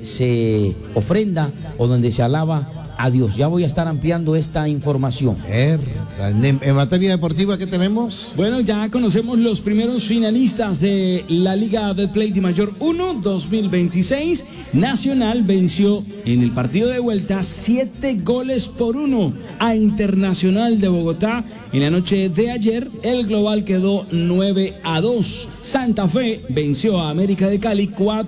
se ofrenda o donde se alaba a Dios. Ya voy a estar ampliando esta información. En materia deportiva, ¿qué tenemos? Bueno, ya conocemos los primeros finalistas de la Liga Betplay Dimayor 1 2026. Nacional venció en el partido de vuelta 7-1 a Internacional de Bogotá. En la noche de ayer, el global quedó 9-2. Santa Fe venció a América de Cali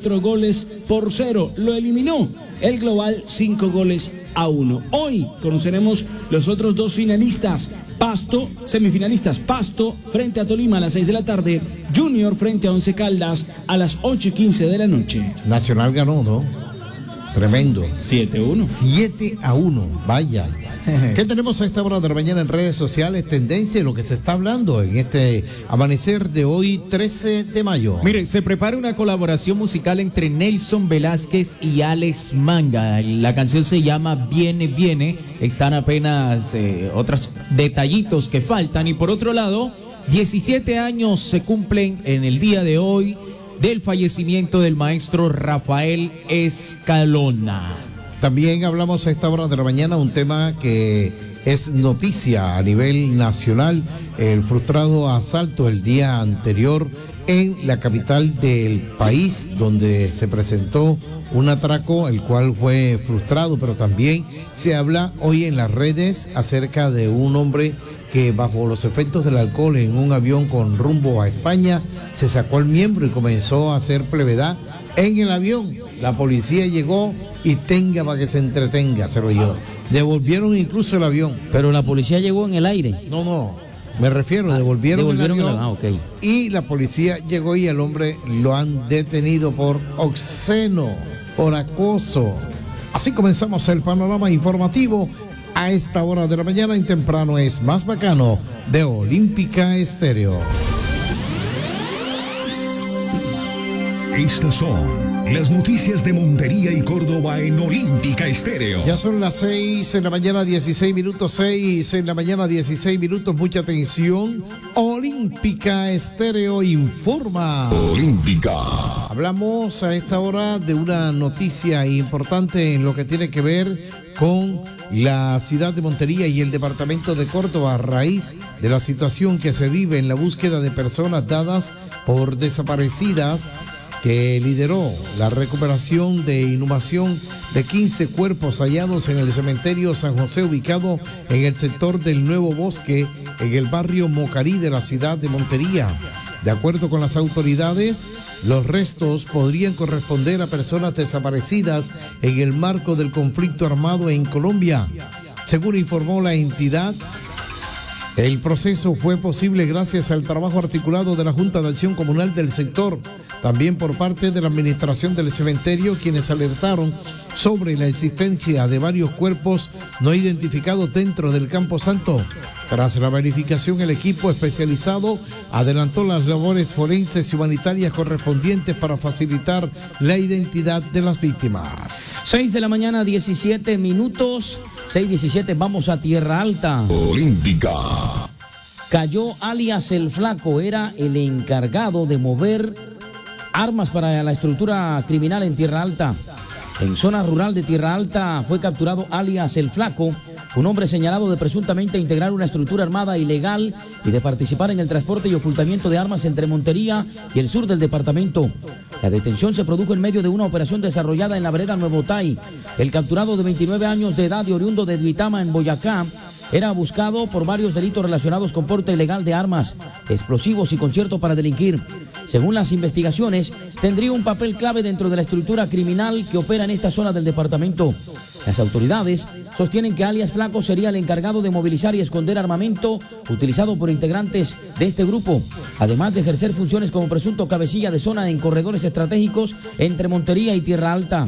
4-0. Lo eliminó el global 5-1. Hoy conoceremos los otros dos finalistas. Semifinalistas, Pasto frente a Tolima a las 6 de la tarde, Junior frente a Once Caldas a las 8:15 de la noche. Nacional ganó, ¿no? Tremendo. 7-1. 7-1, vaya. ¿Qué tenemos a esta hora de la mañana en redes sociales? Tendencia y lo que se está hablando en este amanecer de hoy, 13 de mayo. Mire, se prepara una colaboración musical entre Nelson Velázquez y Alex Manga. La canción se llama Viene, Viene. Están apenas otros detallitos que faltan. Y por otro lado, 17 años se cumplen en el día de hoy del fallecimiento del maestro Rafael Escalona. También hablamos a esta hora de la mañana un tema que es noticia a nivel nacional, el frustrado asalto el día anterior en la capital del país, donde se presentó un atraco, el cual fue frustrado, pero también se habla hoy en las redes acerca de un hombre que bajo los efectos del alcohol en un avión con rumbo a España se sacó el miembro y comenzó a hacer plevedad en el avión. La policía llegó y tenga para que se entretenga, se lo llevó. Devolvieron incluso el avión. Pero la policía llegó en el aire. No, me refiero, devolvieron el avión. Okay. Y la policía llegó y el hombre lo han detenido por obsceno, por acoso. Así comenzamos el panorama informativo a esta hora de la mañana. En Temprano es Más Bacano de Olímpica Estéreo. Estas son las noticias de Montería y Córdoba en Olímpica Estéreo. Ya son las 6 de la mañana, 16 minutos, 6 de la mañana, 16 minutos. Mucha atención. Olímpica Estéreo informa. Olímpica. Hablamos a esta hora de una noticia importante en lo que tiene que ver con la ciudad de Montería y el departamento de Córdoba a raíz de la situación que se vive en la búsqueda de personas dadas por desaparecidas, que lideró la recuperación de inhumación de 15 cuerpos hallados en el cementerio San José, ubicado en el sector del Nuevo Bosque, en el barrio Mocarí de la ciudad de Montería. De acuerdo con las autoridades, los restos podrían corresponder a personas desaparecidas en el marco del conflicto armado en Colombia. Según informó la entidad, el proceso fue posible gracias al trabajo articulado de la Junta de Acción Comunal del sector, también por parte de la administración del cementerio, quienes alertaron sobre la existencia de varios cuerpos no identificados dentro del Campo Santo. Tras la verificación, el equipo especializado adelantó las labores forenses y humanitarias correspondientes para facilitar la identidad de las víctimas. 6 de la mañana, 17 minutos. 6:17, vamos a Tierra Alta. Olímpica. Cayó alias El Flaco, era el encargado de mover armas para la estructura criminal en Tierra Alta. En zona rural de Tierra Alta fue capturado alias El Flaco, un hombre señalado de presuntamente integrar una estructura armada ilegal y de participar en el transporte y ocultamiento de armas entre Montería y el sur del departamento. La detención se produjo en medio de una operación desarrollada en la vereda Nuevo Tai. El capturado, de 29 años de edad y oriundo de Duitama, en Boyacá, era buscado por varios delitos relacionados con porte ilegal de armas, explosivos y concierto para delinquir. Según las investigaciones, tendría un papel clave dentro de la estructura criminal que opera en esta zona del departamento. Las autoridades sostienen que alias Flaco sería el encargado de movilizar y esconder armamento utilizado por integrantes de este grupo, además de ejercer funciones como presunto cabecilla de zona en corredores estratégicos entre Montería y Tierra Alta.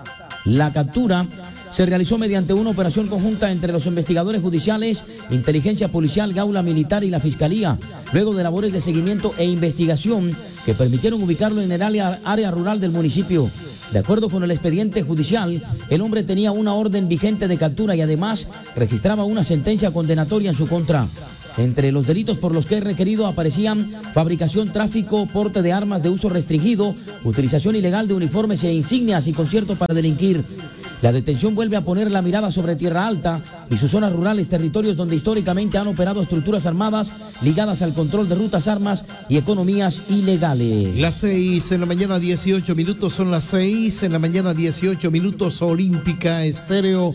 La captura se realizó mediante una operación conjunta entre los investigadores judiciales, inteligencia policial, gaula militar y la fiscalía, luego de labores de seguimiento e investigación que permitieron ubicarlo en el área rural del municipio. De acuerdo con el expediente judicial, el hombre tenía una orden vigente de captura y además registraba una sentencia condenatoria en su contra. Entre los delitos por los que es requerido aparecían fabricación, tráfico, porte de armas de uso restringido, utilización ilegal de uniformes e insignias y concierto para delinquir. La detención vuelve a poner la mirada sobre Tierra Alta y sus zonas rurales, territorios donde históricamente han operado estructuras armadas ligadas al control de rutas, armas y economías ilegales. Las 6 de la mañana, 18 minutos, son las 6 de la mañana, 18 minutos. Olímpica Estéreo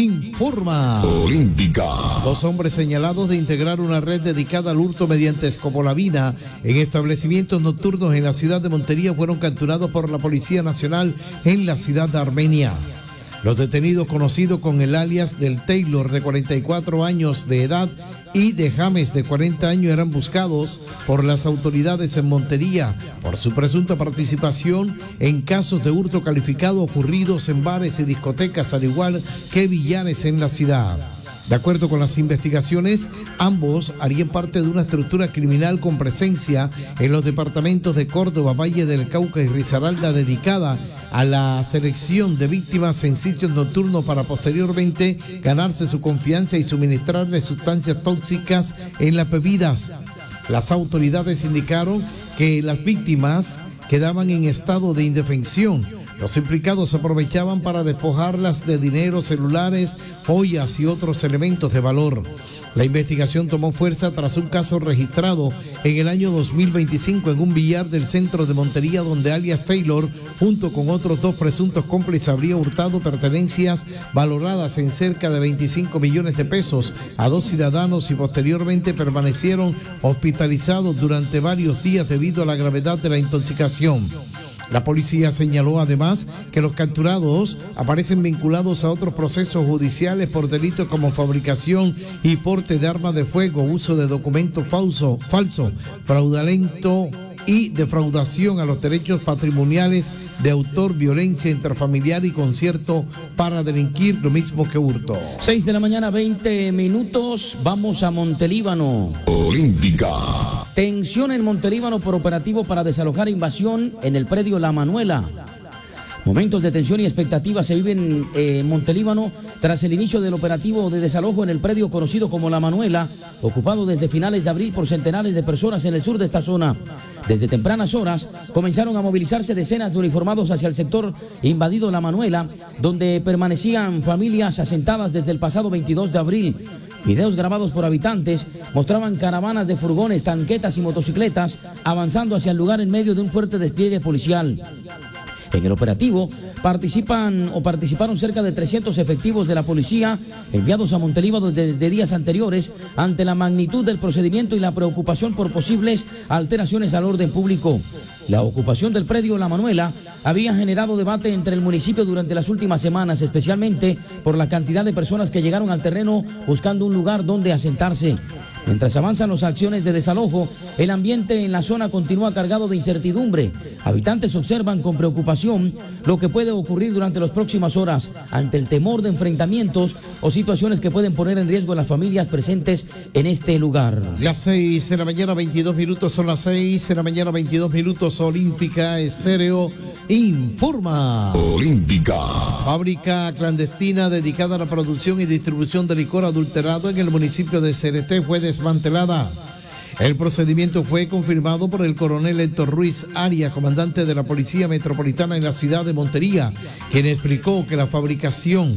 informa. Olímpica. 2 hombres señalados de integrar una red dedicada al hurto mediante escopolamina en establecimientos nocturnos en la ciudad de Montería fueron capturados por la Policía Nacional en la ciudad de Armenia. Los detenidos, conocidos con el alias del Taylor, de 44 años de edad, y de James, de 40 años, eran buscados por las autoridades en Montería por su presunta participación en casos de hurto calificado ocurridos en bares y discotecas, al igual que billares en la ciudad. De acuerdo con las investigaciones, ambos harían parte de una estructura criminal con presencia en los departamentos de Córdoba, Valle del Cauca y Risaralda, dedicada a la selección de víctimas en sitios nocturnos para posteriormente ganarse su confianza y suministrarles sustancias tóxicas en las bebidas. Las autoridades indicaron que las víctimas quedaban en estado de indefensión. Los implicados aprovechaban para despojarlas de dinero, celulares, joyas y otros elementos de valor. La investigación tomó fuerza tras un caso registrado en el año 2025 en un billar del centro de Montería, donde alias Taylor, junto con otros 2 presuntos cómplices, habría hurtado pertenencias valoradas en cerca de 25 millones de pesos a 2 ciudadanos y posteriormente permanecieron hospitalizados durante varios días debido a la gravedad de la intoxicación. La policía señaló además que los capturados aparecen vinculados a otros procesos judiciales por delitos como fabricación y porte de armas de fuego, uso de documentos falso, fraudulento y defraudación a los derechos patrimoniales de autor, violencia intrafamiliar y concierto para delinquir, lo mismo que hurto. 6 de la mañana, 20 minutos, vamos a Montelíbano. Olímpica. Tensión en Montelíbano por operativo para desalojar invasión en el predio La Manuela. Momentos de tensión y expectativa se viven en Montelíbano tras el inicio del operativo de desalojo en el predio conocido como La Manuela, ocupado desde finales de abril por centenares de personas en el sur de esta zona. Desde tempranas horas comenzaron a movilizarse decenas de uniformados hacia el sector invadido La Manuela, donde permanecían familias asentadas desde el pasado 22 de abril. Videos grabados por habitantes mostraban caravanas de furgones, tanquetas y motocicletas avanzando hacia el lugar en medio de un fuerte despliegue policial. En el operativo participaron cerca de 300 efectivos de la policía enviados a Montelíbano desde días anteriores ante la magnitud del procedimiento y la preocupación por posibles alteraciones al orden público. La ocupación del predio La Manuela había generado debate entre el municipio durante las últimas semanas, especialmente por la cantidad de personas que llegaron al terreno buscando un lugar donde asentarse. Mientras avanzan las acciones de desalojo, el ambiente en la zona continúa cargado de incertidumbre. Habitantes observan con preocupación lo que puede ocurrir durante las próximas horas ante el temor de enfrentamientos o situaciones que pueden poner en riesgo a las familias presentes en este lugar. Las 6 de la mañana, 22 minutos, son las 6 de la mañana, 22 minutos. Olímpica Estéreo informa. Olímpica. Fábrica clandestina dedicada a la producción y distribución de licor adulterado en el municipio de Cereté fue desmantelada. El procedimiento fue confirmado por el coronel Héctor Ruiz Arias, comandante de la Policía Metropolitana en la ciudad de Montería, quien explicó que la fabricación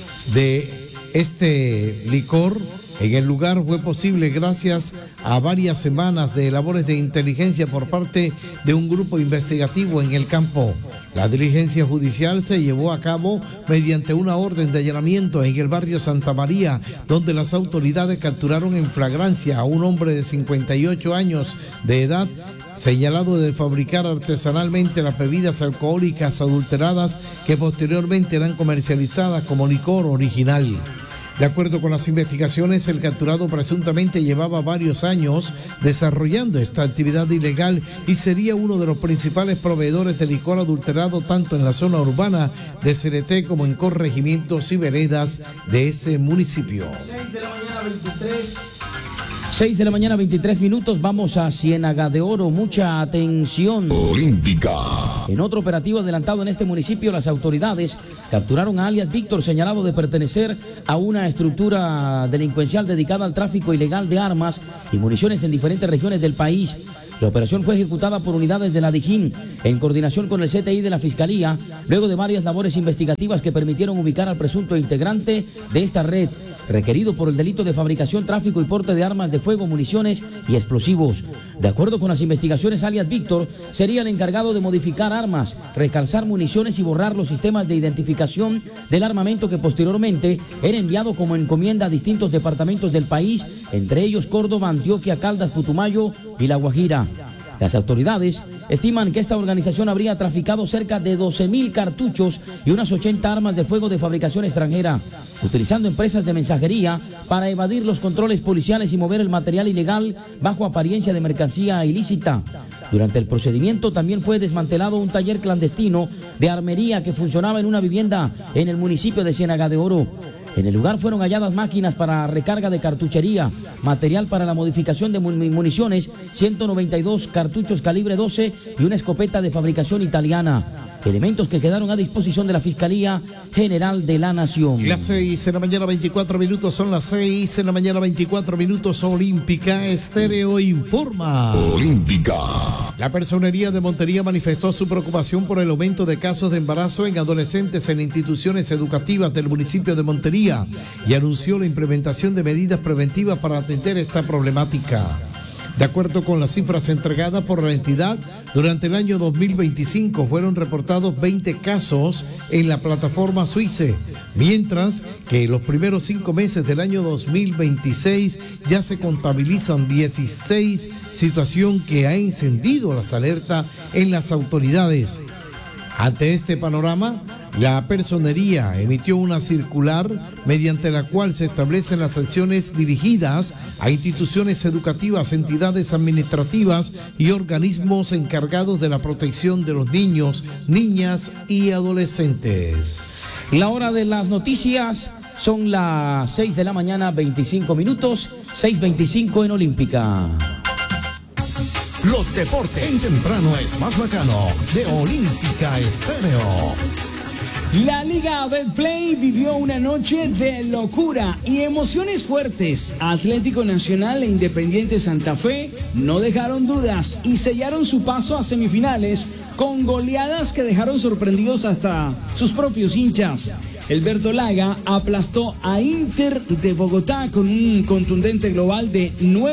de este licor en el lugar fue posible gracias a varias semanas de labores de inteligencia por parte de un grupo investigativo en el campo. La diligencia judicial se llevó a cabo mediante una orden de allanamiento en el barrio Santa María, donde las autoridades capturaron en flagrancia a un hombre de 58 años de edad, señalado de fabricar artesanalmente las bebidas alcohólicas adulteradas que posteriormente eran comercializadas como licor original. De acuerdo con las investigaciones, el capturado presuntamente llevaba varios años desarrollando esta actividad ilegal y sería uno de los principales proveedores de licor adulterado tanto en la zona urbana de Cereté como en corregimientos y veredas de ese municipio. 6 de la mañana, 23 minutos. Vamos a Ciénaga de Oro. Mucha atención. Olímpica. En otro operativo adelantado en este municipio, las autoridades capturaron a alias Víctor, señalado de pertenecer a una estructura delincuencial dedicada al tráfico ilegal de armas y municiones en diferentes regiones del país. La operación fue ejecutada por unidades de la DIJÍN en coordinación con el CTI de la Fiscalía, luego de varias labores investigativas que permitieron ubicar al presunto integrante de esta red, requerido por el delito de fabricación, tráfico y porte de armas de fuego, municiones y explosivos. De acuerdo con las investigaciones, alias Víctor sería el encargado de modificar armas, recalzar municiones y borrar los sistemas de identificación del armamento que posteriormente era enviado como encomienda a distintos departamentos del país, entre ellos Córdoba, Antioquia, Caldas, Putumayo y La Guajira. Las autoridades estiman que esta organización habría traficado cerca de 12.000 cartuchos y unas 80 armas de fuego de fabricación extranjera, utilizando empresas de mensajería para evadir los controles policiales y mover el material ilegal bajo apariencia de mercancía ilícita. Durante el procedimiento también fue desmantelado un taller clandestino de armería que funcionaba en una vivienda en el municipio de Ciénaga de Oro. En el lugar fueron halladas máquinas para recarga de cartuchería, material para la modificación de municiones, 192 cartuchos calibre 12 y una escopeta de fabricación italiana. Elementos que quedaron a disposición de la Fiscalía General de la Nación. Las 6 de la mañana, 24 minutos, son las 6 de la mañana, 24 minutos. Olímpica Estéreo informa. Olímpica. La Personería de Montería manifestó su preocupación por el aumento de casos de embarazo en adolescentes en instituciones educativas del municipio de Montería y anunció la implementación de medidas preventivas para atender esta problemática. De acuerdo con las cifras entregadas por la entidad, durante el año 2025 fueron reportados 20 casos en la plataforma Suice, mientras que en los primeros 5 meses del año 2026 ya se contabilizan 16, situación que ha encendido las alertas en las autoridades. Ante este panorama, la Personería emitió una circular mediante la cual se establecen las sanciones dirigidas a instituciones educativas, entidades administrativas y organismos encargados de la protección de los niños, niñas y adolescentes. La hora de las noticias son las 6 de la mañana, 25 minutos, 6:25 en Olímpica. Los deportes en temprano es más bacano de Olímpica Estéreo. La Liga Betplay vivió una noche de locura y emociones fuertes. Atlético Nacional e Independiente Santa Fe no dejaron dudas y sellaron su paso a semifinales con goleadas que dejaron sorprendidos hasta sus propios hinchas. El verdolaga aplastó a Inter de Bogotá con un contundente global de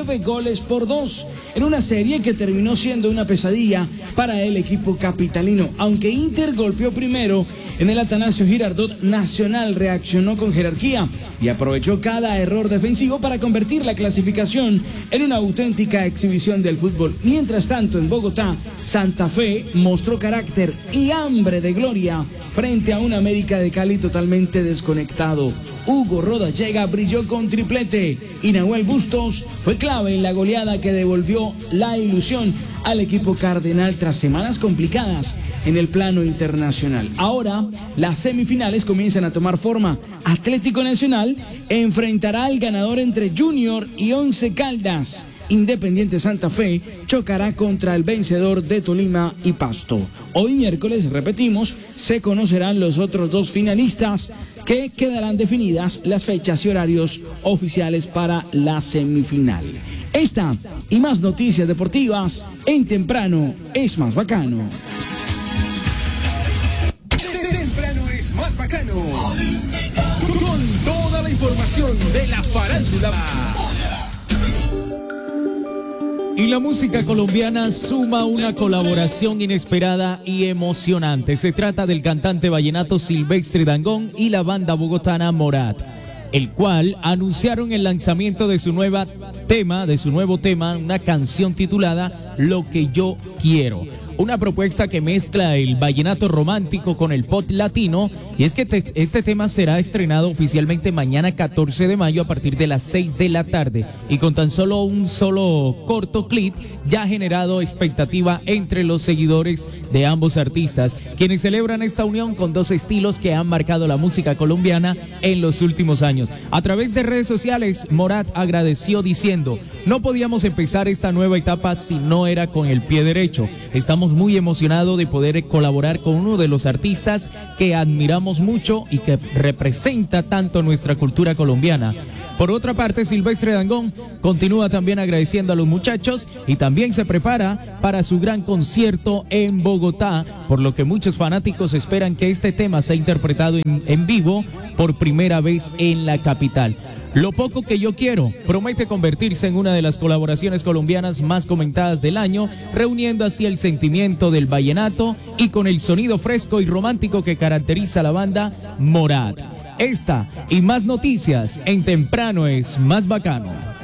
9-2 en una serie que terminó siendo una pesadilla para el equipo capitalino. Aunque Inter golpeó primero en el Atanasio Girardot, Nacional reaccionó con jerarquía y aprovechó cada error defensivo para convertir la clasificación en una auténtica exhibición del fútbol. Mientras tanto, en Bogotá, Santa Fe mostró carácter y hambre de gloria frente a un América de Cali totalmente desconectado. Hugo Rodallega brilló con triplete y Nahuel Bustos fue clave en la goleada que devolvió la ilusión al equipo cardenal tras semanas complicadas en el plano internacional. Ahora, las semifinales comienzan a tomar forma. Atlético Nacional enfrentará al ganador entre Junior y Once Caldas. Independiente Santa Fe chocará contra el vencedor de Tolima y Pasto. Hoy miércoles, repetimos, se conocerán los otros dos finalistas, que quedarán definidas las fechas y horarios oficiales para la semifinal. Esta y más noticias deportivas en Temprano es más bacano. Temprano es más bacano. Con toda la información de la farándula. Y la música colombiana suma una colaboración inesperada y emocionante. Se trata del cantante vallenato Silvestre Dangond y la banda bogotana Morat, el cual anunciaron el lanzamiento de su nuevo tema, una canción titulada Lo que yo quiero. una propuesta que mezcla el vallenato romántico con el pop latino, y es que este tema será estrenado oficialmente mañana 14 de mayo a partir de las 6 de la tarde, y con tan solo un solo corto clip ya ha generado expectativa entre los seguidores de ambos artistas, quienes celebran esta unión con dos estilos que han marcado la música colombiana en los últimos años. A través de redes sociales, Morat agradeció diciendo: no podíamos empezar esta nueva etapa si no era con el pie derecho. Estamos muy emocionados de poder colaborar con uno de los artistas que admiramos mucho y que representa tanto nuestra cultura colombiana. Por otra parte, Silvestre Dangond continúa también agradeciendo a los muchachos y también se prepara para su gran concierto en Bogotá, por lo que muchos fanáticos esperan que este tema sea interpretado en vivo por primera vez en la capital. Lo poco que yo quiero promete convertirse en una de las colaboraciones colombianas más comentadas del año, reuniendo así el sentimiento del vallenato y con el sonido fresco y romántico que caracteriza a la banda Morat. Esta y más noticias en Temprano es Más Bacano.